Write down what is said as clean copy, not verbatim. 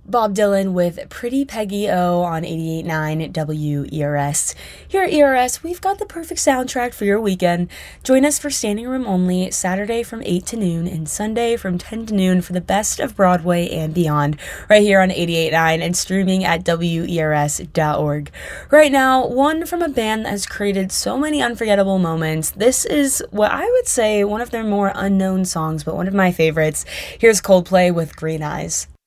Bob Dylan with Pretty Peggy O on 88.9 WERS. Here at ERS, we've got the perfect soundtrack for your weekend. Join us for Standing Room Only, Saturday from 8 to noon and Sunday from 10 to noon for the best of Broadway and beyond, right here on 88.9 and streaming at WERS.org. Right now, one from a band that has created so many unforgettable moments. This is what I would say one of their more unknown songs, but one of my favorites. Here's Coldplay with Green Eyes.